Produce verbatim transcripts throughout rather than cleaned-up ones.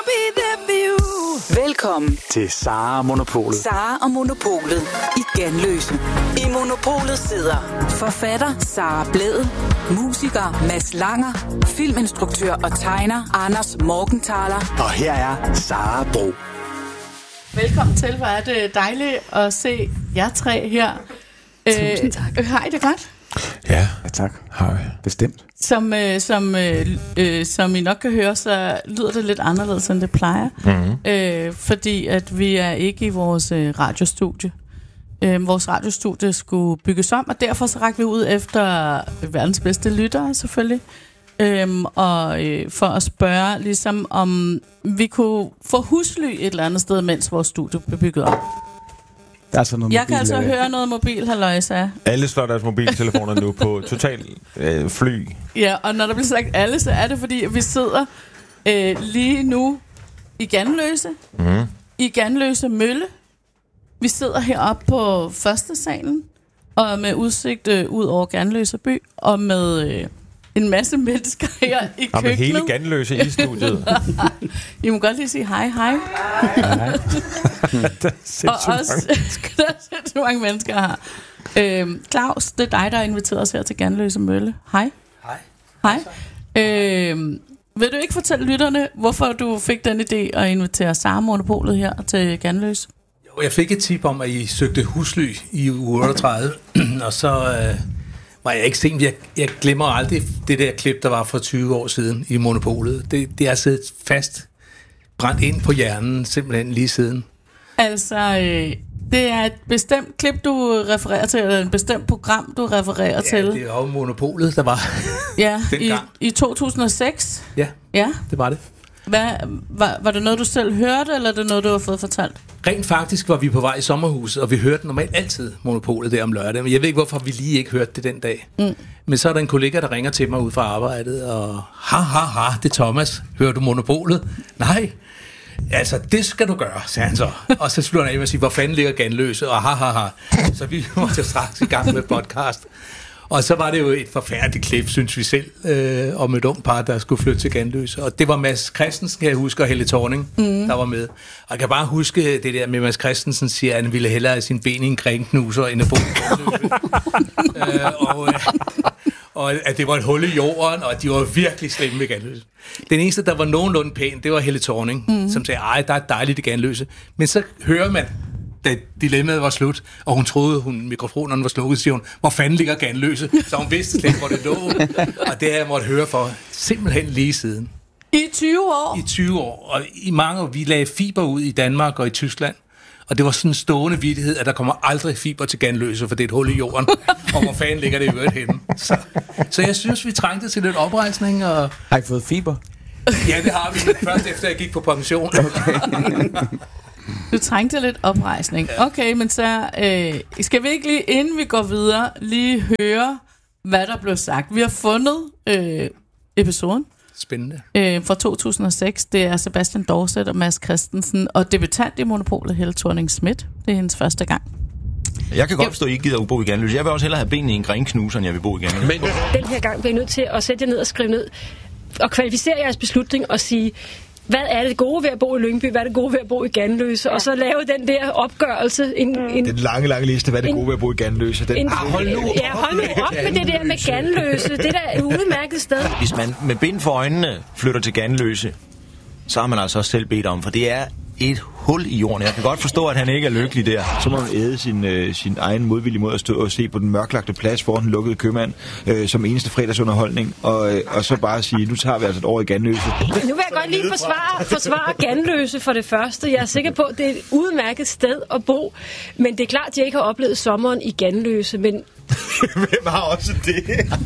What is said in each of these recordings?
Velkommen til Sara og Monopolet. Sara og Monopolet i Ganløse. I Monopolet sidder forfatter Sara Blædel, musiker Mads Langer, filminstruktør og tegner Anders Morgenthaler. Og her er Sara Bro. Velkommen til. Hvor er det dejligt at se jer tre her. Tusind tak. Øh, har I det godt? Ja, Ja, tak. har vi. Bestemt. Som, øh, som, øh, øh, som I nok kan høre, så lyder det lidt anderledes, end det plejer. Mm-hmm. Øh, fordi at vi er ikke i vores øh, radiostudie. Øh, vores radiostudie skulle bygges om, og derfor så rakte vi ud efter verdens bedste lyttere, selvfølgelig. Øhm, og øh, for at spørge, ligesom om vi kunne få husly et eller andet sted, mens vores studie blev bygget op. Der er sådan noget Jeg kan mobil, altså øh, høre noget mobilhalløjsa. Alle slår deres mobiltelefoner nu på total øh, fly. Ja, og når der bliver sagt alle, så er det fordi, at vi sidder øh, lige nu i Ganløse. Mm. I Ganløse Mølle. Vi sidder heroppe på første salen, og med udsigt øh, ud over Ganløse by, og med øh, en masse mennesker her i Og med hele køkkenet. Ganløse i studiet. I må godt lige sige hej, hej. Der er Og sindssygt også, mange. der er sindssygt mange mennesker her. Øhm, Claus, det er dig, der har inviteret os her til Ganløse Mølle. Hej. Hej. Hej. Øhm, vil du ikke fortælle lytterne, hvorfor du fik den idé at invitere Sara Monopolet her til Ganløse? Jo, jeg fik et tip om, at I søgte husly i uge otteogtredive, og så øh, var jeg ikke sent. Jeg, jeg glemmer aldrig det der klip, der var for tyve år siden i Monopolet. Det, det er siddet fast, brændt ind på hjernen, simpelthen lige siden. Altså, øh, det er et bestemt klip, du refererer til, eller et bestemt program, du refererer Ja, til. det er jo Monopolet, der var Ja, i, dengang. i to tusind og seks. Ja, Ja. det var det. Hvad, var, var det noget, du selv hørte, eller er det noget, du har fået fortalt? Rent faktisk var vi på vej i sommerhuset, og vi hørte normalt altid Monopolet der om lørdag. Men jeg ved ikke, hvorfor vi lige ikke hørte det den dag. Mm. Men så er der en kollega, der ringer til mig ud fra arbejdet, og ha, ha, ha, det er Thomas. Hører du Monopolet? Nej. Altså, det skal du gøre, sagde han så. Og så slutter han af med at sige, hvor fanden ligger Ganløse? Og ha, ha, ha. Så vi måtte straks i gang med podcast. Og så var det jo et forfærdeligt klip, synes vi selv, øh, om et ung par, der skulle flytte til Ganløse. Og det var Mads Christensen, kan jeg huske, og Helle Thorning, mm. der var med. Og jeg kan bare huske det der med, Mads Christensen siger, at han ville hellere have sin ben i en krænknuser, end at bo i Ganløse. øh, og, øh, og at det var et hul i jorden, og at de var virkelig slemme ved Ganløse. Den eneste, der var nogenlunde pæn, det var Helle Thorning, mm. som sagde, ej, der er dejligt i Ganløse. Men så hører man, da dilemmaet var slut, og hun troede, hun mikrofonerne var slukket, siger hun, hvor fanden ligger Ganløse? Så hun vidste slet ikke, hvor det lå. Og det har jeg måtte høre for simpelthen lige siden. I tyve år? I tyve år. Og i mange år, vi lagde fiber ud i Danmark og i Tyskland. Og det var sådan en stående vittighed, at der kommer aldrig fiber til Ganløse, for det er et hul i jorden. Og hvor fanden ligger det i øvrigt henne? Så, så jeg synes, vi trængte til lidt oprejsning. Og Har I fået fiber? ja, det har vi, men først efter jeg gik på pension. Okay. Du trængte lidt oprejsning. Okay, men så øh, skal vi ikke lige, inden vi går videre, lige høre, hvad der blev sagt. Vi har fundet øh, episoden Spændende. øh, fra to tusind og seks. Det er Sebastian Dorset og Mads Christensen, og debutant i Monopolet, Helle Thorning-Schmidt. Det er hendes første gang. Jeg kan godt forstå, at I gider at bo i Ganløse. Jeg vil også hellere have benene i en grænknuser, end jeg vil bo i Ganløse. Men Den her gang bliver I nødt til at sætte jer ned og skrive ned og kvalificere jeres beslutning og sige, hvad er det gode ved at bo i Lyngby, hvad er det gode ved at bo i Ganløse, og så lave den der opgørelse. En, en, den lange, lange liste, hvad er det en, gode ved at bo i Ganløse? Den, en, ah, hold nu ja, hold nu op med det der med Ganløse. Det der er et udmærket sted. Hvis man med bind for øjnene flytter til Ganløse, så har man altså også selv bedt om, for det er et hul i jorden. Jeg kan godt forstå, at han ikke er lykkelig der. Så må man æde sin, øh, sin egen modvilje mod at stå og se på den mørklagte plads foran den lukkede købmand øh, som eneste fredagsunderholdning, og, øh, og så bare sige, nu tager vi altså et år i Ganløse. Nu vil jeg godt lige forsvare, forsvare Ganløse for det første. Jeg er sikker på, at det er et udmærket sted at bo, men det er klart, at jeg ikke har oplevet sommeren i Ganløse, men... Hvem har også det?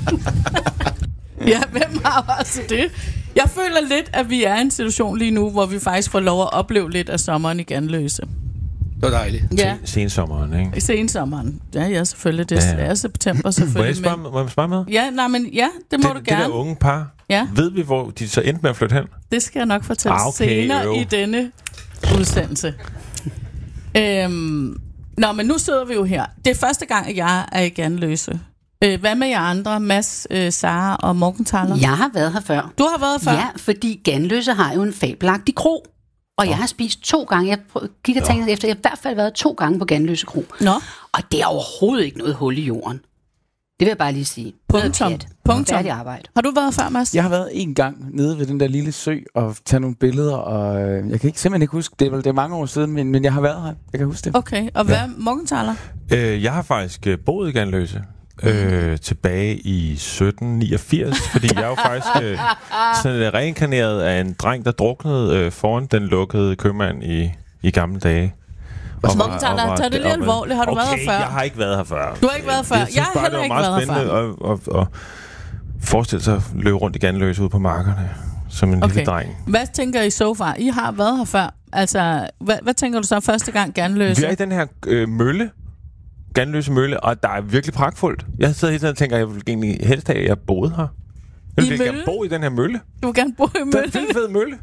Ja, hvem har også det? Jeg føler lidt, at vi er i en situation lige nu, hvor vi faktisk får lov at opleve lidt af sommeren i Ganløse. Det var dejligt. Ja, Sensommeren, ikke? i sensommeren. Ja, ja, selvfølgelig. Det Ja, ja. er september Må jeg selvfølgelig. spørge, Men... må jeg spørge med? Ja, nej, men ja, det må det, du det gerne. der unge par, Ja. ved vi, hvor de så endte med at flytte hen? Det skal jeg nok fortælle Ah, okay, senere jo. i denne udsendelse. øhm, nå, men nu sidder vi jo her. Det er første gang, at jeg er i Ganløse. Øh, hvad med jer andre? Mads, øh, Sara og Morgenthaler? Jeg har været her før. Du har været her før? Ja, fordi Ganløse har jo en fabelagtig kro. Og jeg har spist to gange. Jeg kigger og tænker efter. Jeg har i hvert fald været to gange på Ganløse Kro. Nå. Og det er overhovedet ikke noget hul i jorden. Det vil jeg bare lige sige. Punktum. Punktum. Færdig arbejde. Har du været før, Mads? Jeg har været en gang nede ved den der lille sø og tage nogle billeder, og øh, jeg kan ikke simpelthen ikke huske, det er, vel, det er mange år siden, men, men jeg har været her. Jeg kan huske det. Okay, og hvad, ja. Morgenthaler? Øh, jeg har faktisk øh, boet i Ganløse. Øh, tilbage i sytten niogfirs, fordi jeg er jo faktisk øh, sådan øh, reinkarneret af en dreng, der druknede øh, foran den lukkede købmand i, i gamle dage. Morgenthaler, tag det lidt alvorligt. Har du okay, været her før? Jeg har ikke været her før. Du har ikke været før? Jeg synes jeg bare, det var meget spændende at, at, at forestille sig at løbe rundt i Ganløse ude på markerne som en okay. lille dreng. Hvad tænker I så far? I har været her før. Altså, hvad, hvad tænker du så første gang Ganløse? Vi er i den her øh, mølle, Ganløse Mølle, og der er virkelig pragtfuldt. Jeg sidder hele tiden og tænker, at jeg vil egentlig helst have, at jeg boede her. Jeg vil gerne bo i den her mølle. Du vil gerne bo i mølle? Det er en vild fed mølle.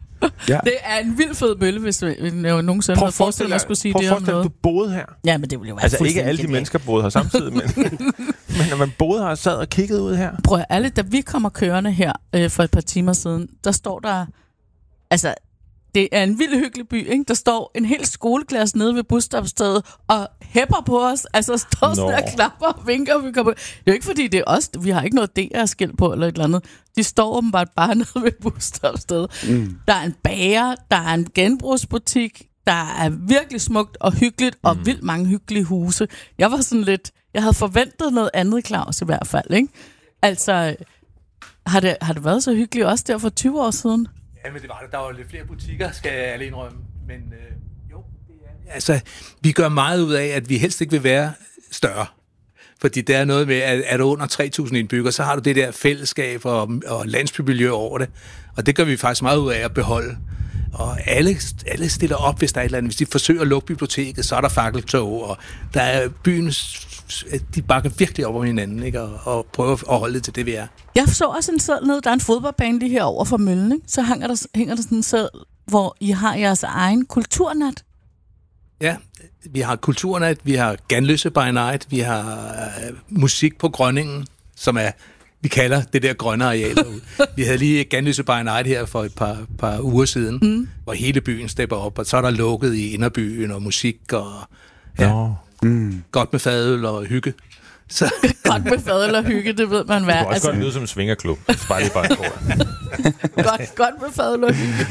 Ja. Det er en vild fed mølle, hvis jeg nogensinde havde forestillet, at jeg skulle sige det om noget. Prøv at du boede her. Ja, men det ville jo være altså ikke alle de mennesker boede her samtidig, men, men når man boede her og sad og kiggede ud her. Prøv at alle, da vi kommer kørende her øh, for et par timer siden, der står der, altså det er en vild hyggelig by, ikke? Der står en hel skoleklasse nede ved busstopstedet og hæpper på os. Altså står sådan og klapper og vinker. Og vi kommer. Det er jo ikke fordi, det er os. Vi har ikke noget D R-skilt på eller et eller andet. De står åbenbart bare nede ved busstopstedet. Mm. Der er en bager, der er en genbrugsbutik, der er virkelig smukt og hyggeligt og mm. vildt mange hyggelige huse. Jeg var sådan lidt, jeg havde forventet noget andet, Claus, i hvert fald, ikke? Altså, har det, har det været så hyggeligt også der for tyve år siden? Ja, men det var det. Der var lidt flere butikker, skal jeg alene indrømme. Men øh, jo, det er... Altså, vi gør meget ud af, at vi helst ikke vil være større. Fordi der er noget med, at er du under tre tusind indbyggere, så har du det der fællesskab og, og landsbymiljø over det. Og det gør vi faktisk meget ud af at beholde. Og alle, alle stiller op, hvis der er et eller andet. Hvis de forsøger at lukke biblioteket, så er der fakkeltog, og der er byen, de bakker virkelig op om hinanden, ikke? Og, og prøver at holde det til det, vi er. Jeg så også en seddel ned, der er en fodboldbane lige her over for møllen, ikke? Så hænger der, hænger der sådan en seddel, hvor I har jeres egen kulturnat. Ja, vi har kulturnat, vi har Ganløse by Night, vi har øh, musik på Grønningen, som er, vi kalder det der grønne areal derude. Vi havde lige Ganløse by Night her for et par, par uger siden, mm. hvor hele byen stepper op, og så er der lukket i inderbyen og musik og ja, no. mm. godt med fadøl og hygge. Så. Godt med fadøl og hygge, det ved man hvad. Det kunne også altså, godt lyde som en svingerklub. Bare lige bare godt, godt med fadøl og hygge.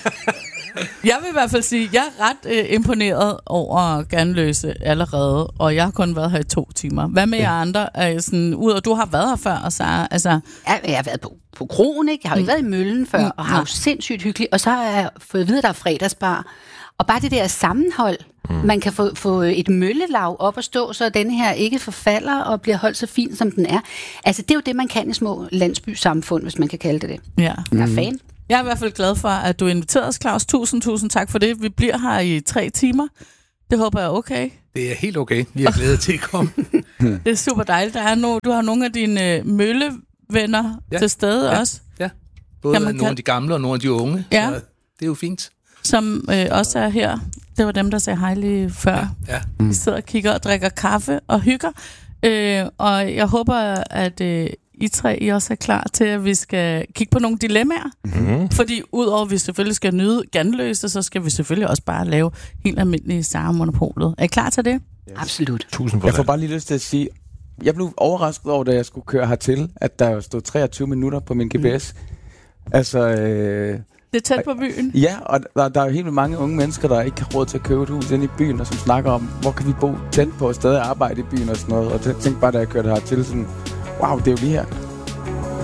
Jeg vil i hvert fald sige, at jeg er ret øh, imponeret over Ganløse allerede, og jeg har kun været her i to timer. Hvad med jer andre? Er sådan, ud, og du har været her før, og så altså... Jeg, jeg har været på, på krogen, ikke? Jeg har jo ikke mm. været i møllen før, og har jo sindssygt hyggeligt. Og så har jeg fået at vide, at der er fredagsbar. Og bare det der sammenhold, mm. man kan få, få et møllelav op at stå, så den her ikke forfalder og bliver holdt så fin, som den er. Altså, det er jo det, man kan i små landsbysamfund, hvis man kan kalde det det. Ja. Jeg er fan. Jeg er i hvert fald glad for, at du inviterede os, Claus. Tusind, tusind tak for det. Vi bliver her i tre timer. Det håber jeg er okay. Det er helt okay. Vi er glade til at komme. Det er super dejligt. Der er no, du har nogle af dine uh, møllevenner ja. til stede ja. også. Ja, både nogle kan... af de gamle og nogle af de unge. Ja. Så det er jo fint. Som øh, også er her. Det var dem, der sagde hej lige før. Ja. Ja. Vi sidder og kigger og drikker kaffe og hygger. Øh, og jeg håber, at... Øh, I tre, I også er klar til, at vi skal kigge på nogle dilemmaer. Mm-hmm. Fordi udover at vi selvfølgelig skal nyde Ganløse, så skal vi selvfølgelig også bare lave helt almindelige Sara-monopolet. Er I klar til det? Yes. Absolut. Tusind jeg får bare lige lyst til at sige, jeg blev overrasket over, da jeg skulle køre hertil, at der stod treogtyve minutter på min G P S. Mm. Altså... Øh, det er tæt på byen. Ja, og der, der er jo helt mange unge mennesker, der ikke har råd til at købe et hus inde i byen, og som snakker om, hvor kan vi bo tæt på og stadig arbejde i byen og sådan noget. Og jeg tænkte bare, da jeg kørte hertil, sådan... Wow, det er jo lige her.